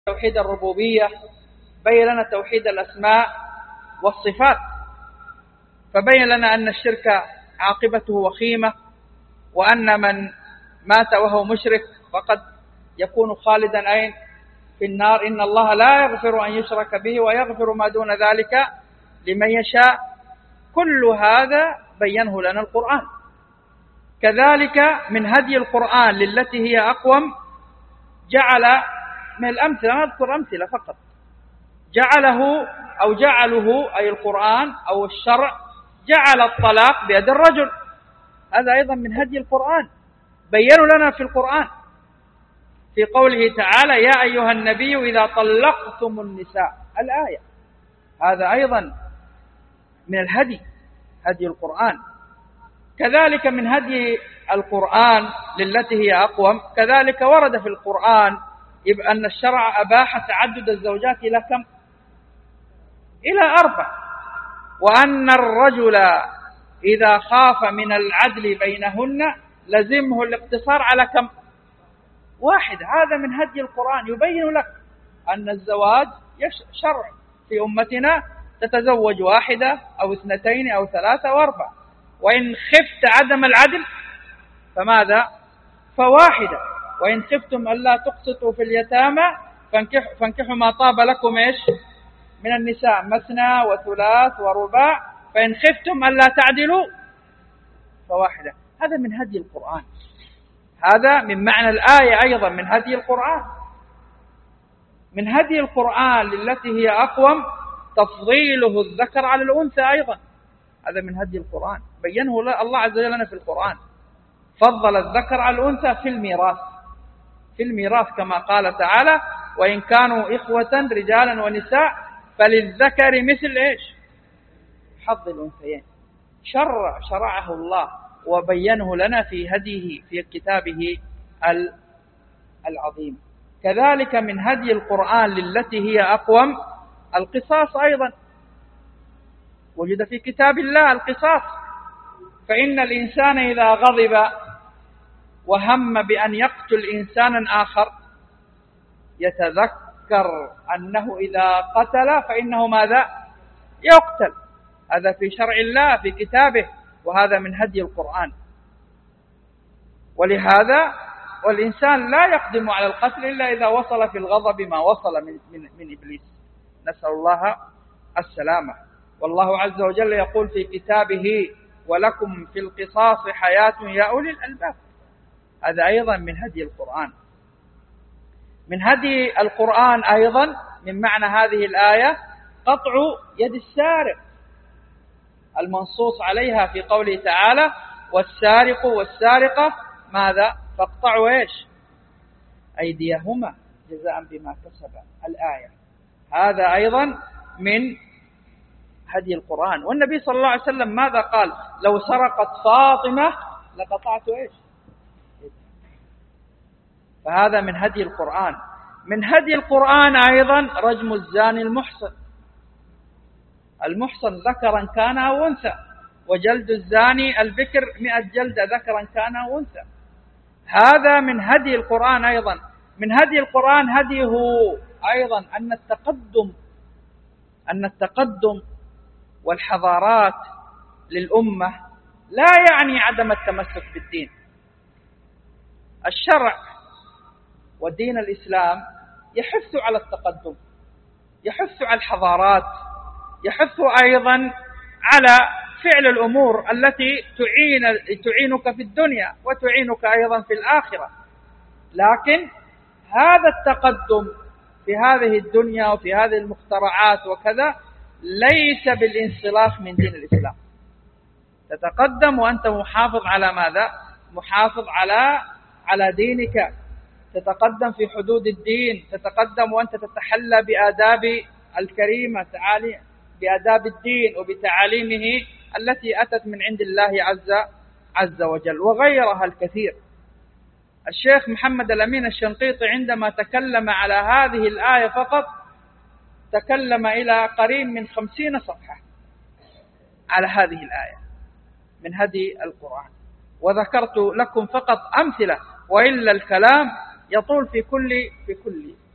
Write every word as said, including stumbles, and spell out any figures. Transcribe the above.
توحيد الربوبية، بين لنا توحيد الأسماء والصفات، فبين لنا أن الشرك عاقبته وخيمة، وأن من مات وهو مشرك فقد يكون خالدا أين؟ في النار. إن الله لا يغفر أن يشرك به ويغفر ما دون ذلك لمن يشاء. كل هذا بينه لنا القرآن. كذلك من هدي القرآن للتي هي أقوم، جعل من الأمثلة، أنا أذكر أمثلة فقط، جعله أو جعله أي القرآن أو الشرع جعل الطلاق بيد الرجل. هذا أيضا من هدي القرآن، بيّنوا لنا في القرآن في قوله تعالى: يا أيها النبي إذا طلقتم النساء، الآية. هذا أيضا من الهدي، هدي القرآن. كذلك من هدي القرآن للتي هي أقوم، كذلك ورد في القرآن أن الشرع أباح تعدد الزوجات إلى كم؟ إلى أربع. وأن الرجل إذا خاف من العدل بينهن لزمه الاقتصار على كم؟ واحد. هذا من هدي القرآن، يبين لك أن الزواج شرع في أمتنا، تتزوج واحدة أو اثنتين أو ثلاثة وأربع، وإن خفت عدم العدل فماذا؟ فواحدة. وإن خفتم ألا تقسطوا في اليتامى فانكحوا, فانكحوا ما طاب لكم إيش من النساء مثنى وثلاث ورباع، فإن خفتم ألا تعدلوا فواحدة. هذا من هدي القرآن، هذا من معنى الآية أيضا من هدي القرآن. من هدي القرآن للتي هي أقوم تفضيله الذكر على الأنثى أيضا، هذا من هدي القرآن، بينه الله عز وجل لنا في القرآن. فضل الذكر على الأنثى في الميراث، في الميراث كما قال تعالى: وإن كانوا إخوة رجالا ونساء فللذكر مثل إيش؟ حظ الأنثيين. شرع شرعه الله وبينه لنا في هديه في كتابه العظيم. كذلك من هدي القرآن للتي هي أقوم القصاص أيضا، وجد في كتاب الله القصاص. فإن الإنسان إذا غضب وهم بأن يقتل إنسانا آخر يتذكر أنه إذا قتل فإنه ماذا؟ يقتل. هذا في شرع الله في كتابه، وهذا من هدي القرآن. ولهذا والإنسان لا يقدم على القتل إلا إذا وصل في الغضب ما وصل من, من, من إبليس، نسأل الله السلامة. والله عز وجل يقول في كتابه: ولكم في القصاص حياة يا أولي الألباب. هذا أيضا من هدي القرآن. من هدي القرآن أيضا من معنى هذه الآية قطع يد السارق المنصوص عليها في قوله تعالى: والسارق والسارقة ماذا؟ فاقطعوا إيش؟ أيديهما جزاء بما كسبا، الآية. هذا أيضا من هدي القرآن. والنبي صلى الله عليه وسلم ماذا قال؟ لو سرقت فاطمة لقطعت إيش؟ فهذا من هدي القرآن. من هدي القرآن أيضا رجم الزاني المحصن، المحصن ذكرا كان أو أنثى، وجلد الزاني البكر مئة جلدة ذكرا كان أو أنثى. هذا من هدي القرآن أيضا. من هدي القرآن هديه أيضا أن التقدم أن التقدم والحضارات للأمة لا يعني عدم التمسك بالدين. الشرع ودين الإسلام يحث على التقدم، يحث على الحضارات، يحث أيضا على فعل الأمور التي تعين تعينك في الدنيا وتعينك أيضا في الآخرة. لكن هذا التقدم في هذه الدنيا وفي هذه المخترعات وكذا ليس بالانسلاخ من دين الإسلام. تتقدم وأنت محافظ على ماذا؟ محافظ على على دينك، تتقدم في حدود الدين، تتقدم وأنت تتحلى بآداب الكريمة، تعالي بآداب الدين وبتعاليمه التي أتت من عند الله عز عز وجل، وغيرها الكثير. الشيخ محمد الأمين الشنقيطي عندما تكلم على هذه الآية فقط تكلم إلى قريب من خمسين صفحة على هذه الآية من هدي القرآن، وذكرت لكم فقط أمثلة، وإلا الكلام يطول في كل في كل